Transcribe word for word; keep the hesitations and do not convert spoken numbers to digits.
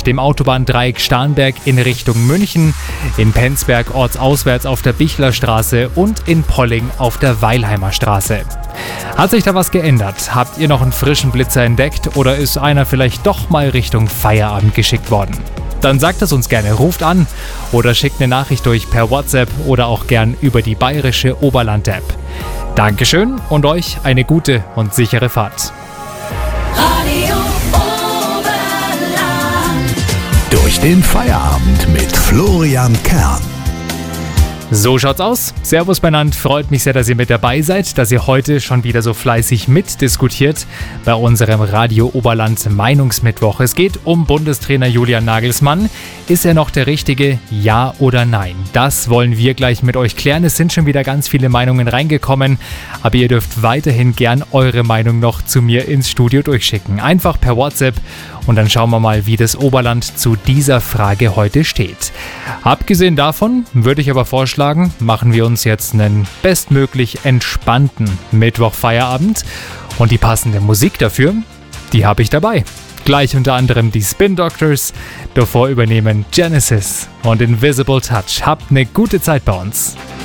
dem Autobahndreieck Starnberg in Richtung München, in Penzberg ortsauswärts auf der Bichlerstraße und in Polling auf der Weilheimer Straße. Hat sich da was geändert? Habt ihr noch einen frischen Blitzer entdeckt oder ist einer vielleicht doch mal Richtung Feierabend geschickt worden? Dann sagt es uns gerne, ruft an oder schickt eine Nachricht durch per WhatsApp oder auch gern über die bayerische Oberland-App. Dankeschön und euch eine gute und sichere Fahrt. Radio Oberland. Durch den Feierabend mit Florian Kern. So schaut's aus. Servus benannt, freut mich sehr, dass ihr mit dabei seid, dass ihr heute schon wieder so fleißig mitdiskutiert bei unserem Radio Oberland Meinungsmittwoch. Es geht um Bundestrainer Julian Nagelsmann. Ist er noch der Richtige? Ja oder nein? Das wollen wir gleich mit euch klären. Es sind schon wieder ganz viele Meinungen reingekommen, aber ihr dürft weiterhin gern eure Meinung noch zu mir ins Studio durchschicken. Einfach per WhatsApp und dann schauen wir mal, wie das Oberland zu dieser Frage heute steht. Abgesehen davon würde ich aber vorschlagen, machen wir uns jetzt einen bestmöglich entspannten Mittwoch-Feierabend und die passende Musik dafür, die habe ich dabei. Gleich unter anderem die Spin Doctors, davor übernehmen Genesis und Invisible Touch. Habt eine gute Zeit bei uns.